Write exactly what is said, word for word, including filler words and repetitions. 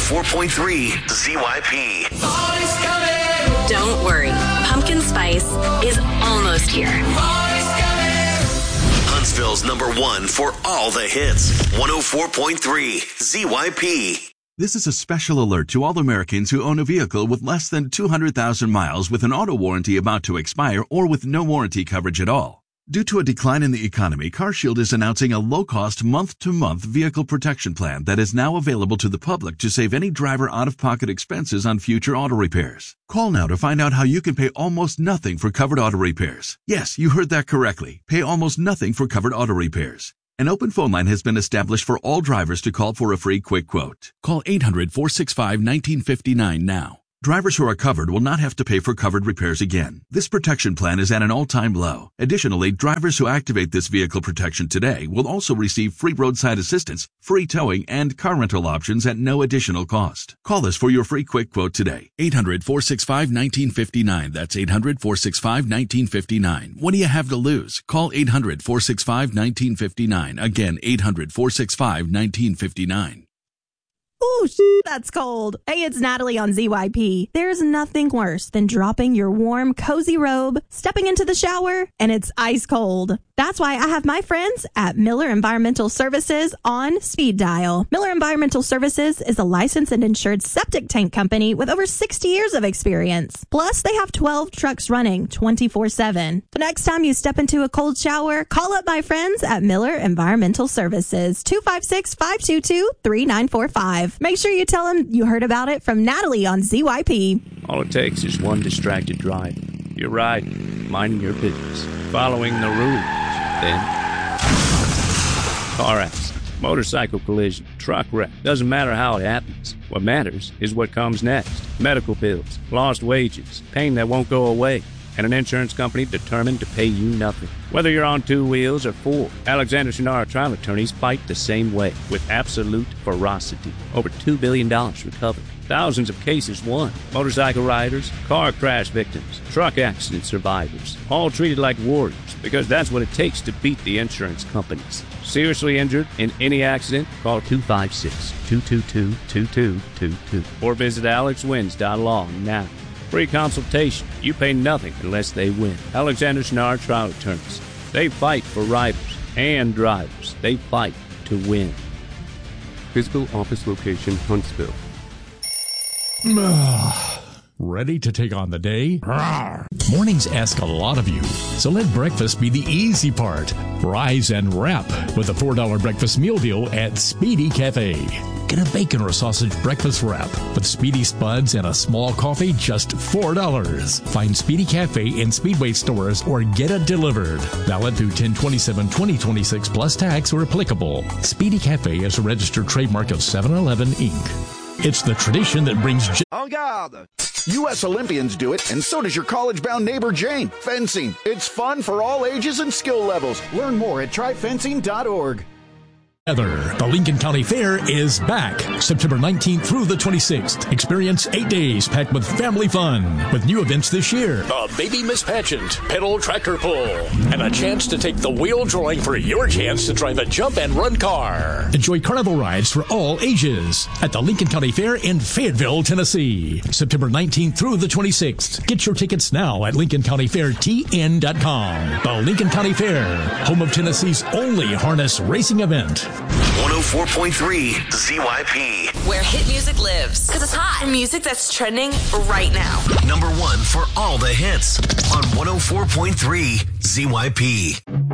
four point three Z Y P. Don't worry. Pumpkin spice is almost here. Huntsville's number one for all the hits. one oh four point three Z Y P. This is a special alert to all Americans who own a vehicle with less than two hundred thousand miles with an auto warranty about to expire or with no warranty coverage at all. Due to a decline in the economy, CarShield is announcing a low-cost month-to-month vehicle protection plan that is now available to the public to save any driver out-of-pocket expenses on future auto repairs. Call now to find out how you can pay almost nothing for covered auto repairs. Yes, you heard that correctly. Pay almost nothing for covered auto repairs. An open phone line has been established for all drivers to call for a free quick quote. Call eight hundred, four six five, one nine five nine now. Drivers who are covered will not have to pay for covered repairs again. This protection plan is at an all-time low. Additionally, drivers who activate this vehicle protection today will also receive free roadside assistance, free towing, and car rental options at no additional cost. Call us for your free quick quote today. eight hundred, four six five, one nine five nine. That's eight hundred, four six five, one nine five nine. What do you have to lose? Call eight hundred, four six five, one nine five nine. Again, eight hundred, four six five, one nine five nine. Ooh, that's cold. Hey, it's Natalie on Z Y P. There's nothing worse than dropping your warm, cozy robe, stepping into the shower, and it's ice cold. That's why I have my friends at Miller Environmental Services on speed dial. Miller Environmental Services is a licensed and insured septic tank company with over sixty years of experience. Plus, they have twelve trucks running twenty-four seven. The next time you step into a cold shower, call up my friends at Miller Environmental Services, two five six, five two two, three nine four five. Make sure you tell them you heard about it from Natalie on Z Y P. All it takes is one distracted driver. You're riding, minding your business, following the rules. Then, car accident, motorcycle collision, truck wreck. Doesn't matter how it happens. What matters is what comes next. Medical bills, lost wages, pain that won't go away, and an insurance company determined to pay you nothing. Whether you're on two wheels or four, Alexander Shinara trial attorneys fight the same way with absolute ferocity. Over two billion dollars recovered. Thousands of cases won. Motorcycle riders, car crash victims, truck accident survivors, all treated like warriors because that's what it takes to beat the insurance companies. Seriously injured in any accident? Call two five six, two two two, two two two two or visit alex wins dot law now. Free consultation. You pay nothing unless they win. Alexander Shinara trial attorneys. They fight for riders and drivers. They fight to win. Physical office location, Huntsville. Ready to take on the day? Mornings ask a lot of you, so let breakfast be the easy part. Rise and wrap with a four dollar breakfast meal deal at Speedy Cafe. Get a bacon or sausage breakfast wrap with Speedy Spuds and a small coffee, just four dollars. Find Speedy Cafe in Speedway stores or get it delivered. Valid through ten twenty-seven twenty twenty-six plus tax or applicable. Speedy Cafe is a registered trademark of seven eleven Incorporated. It's the tradition that brings... J- En garde! U S Olympians do it, and so does your college-bound neighbor Jane. Fencing. It's fun for all ages and skill levels. Learn more at try fencing dot org. The Lincoln County Fair is back September nineteenth through the twenty-sixth. Experience eight days packed with family fun with new events this year. A baby Miss Pageant, pedal tractor pull, and a chance to take the wheel drawing for your chance to drive a jump and run car. Enjoy carnival rides for all ages at the Lincoln County Fair in Fayetteville, Tennessee. September nineteenth through the twenty-sixth. Get your tickets now at lincoln county fair t n dot com. The Lincoln County Fair, home of Tennessee's only harness racing event. one oh four point three Z Y P. Where hit music lives. Because it's hot. And music that's trending right now. Number one for all the hits on one oh four point three Z Y P.